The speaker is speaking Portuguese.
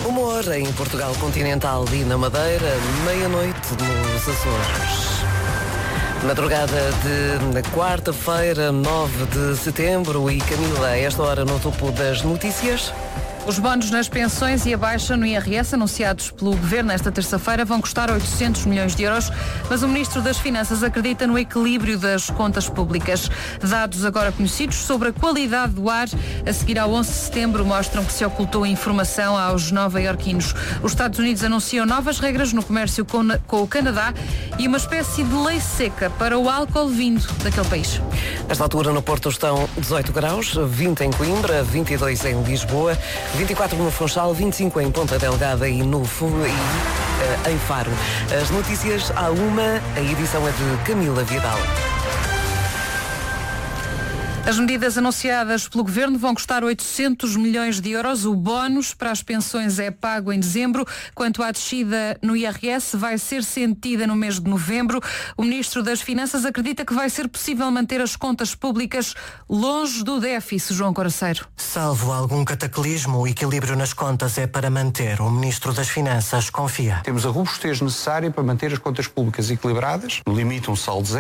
Humor em Portugal continental e na Madeira, meia-noite nos Açores. Madrugada de quarta-feira, 9 de setembro, e Camila, a esta hora no topo das notícias. Os bónus nas pensões e a baixa no IRS anunciados pelo Governo esta terça-feira vão custar 800 milhões de euros, mas o Ministro das Finanças acredita no equilíbrio das contas públicas. Dados agora conhecidos sobre a qualidade do ar a seguir ao 11 de setembro mostram que se ocultou informação aos nova-iorquinos. Os Estados Unidos anunciam novas regras no comércio com o Canadá e uma espécie de lei seca para o álcool vindo daquele país. Nesta altura no Porto estão 18 graus, 20 em Coimbra, 22 em Lisboa, 24 no Funchal, 25 em Ponta Delgada e em Faro. As notícias à uma, a edição é de Camila Vidal. As medidas anunciadas pelo Governo vão custar 800 milhões de euros. O bónus para as pensões é pago em dezembro. Quanto à descida no IRS, vai ser sentida no mês de novembro. O Ministro das Finanças acredita que vai ser possível manter as contas públicas longe do déficit, João Coraceiro. Salvo algum cataclismo, o equilíbrio nas contas é para manter. O Ministro das Finanças confia. Temos a robustez necessária para manter as contas públicas equilibradas, no limite um saldo zero.